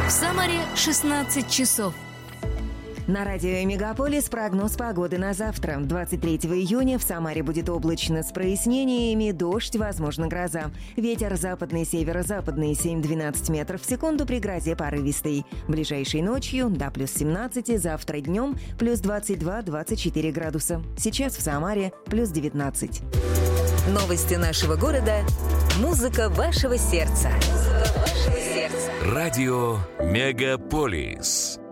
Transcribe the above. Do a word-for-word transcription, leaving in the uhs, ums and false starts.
В Самаре шестнадцать часов. На радио «Мегаполис» прогноз погоды на завтра. двадцать третьего июня в Самаре будет облачно с прояснениями, дождь, возможно, гроза. Ветер западный, северо-западный семь-двенадцать метров в секунду, при грозе порывистый. Ближайшей ночью до плюс семнадцать, завтра днем плюс двадцать два - двадцать четыре градуса. Сейчас в Самаре плюс девятнадцать. Новости нашего города. Музыка вашего сердца. Музыка вашего сердца. Радио «Мегаполис».